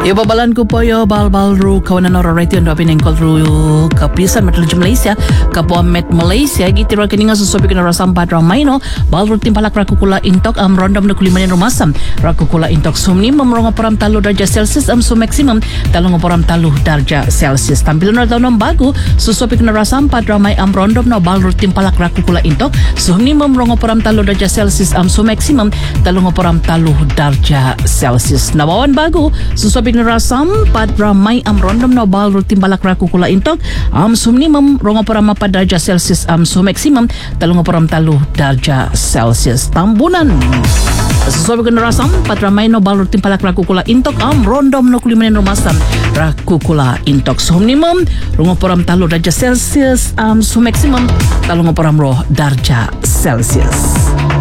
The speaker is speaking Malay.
Ibabalan ko po yo bal ru kawanan ora right yon apin engkol ru kapisan metloj Malaysia kapwa met Malaysia gitira kini nga susubi kana rasam padra maino bal ru timpalak rakukula intok am rondom na kulimanin rumasam rakukula intok sumni mamrongo param talo darja Celsius am su maksimum talong param talo darja Celsius tampilan na daw ng bago susubi kana rasam padra may am rondom na bal ru timpalak rakukula intok sumni mamrongo param talo darja Celsius am su maksimum talong param talo darja Celsius nawawan bago susubi rasam pad ramay am rondom na bal rutim balak rakukula intok am sumnimum rongo parama pa darja Celsius am su maximum talong param talo darja Celsius tambunan susubi ko na rasam pad ramay no bal rutim balak rakukula intok am rondom no kulimanin rumasam rakukula intok sumnimum rongo param talo darja Celsius am su maximum talong param ro darja Celsius.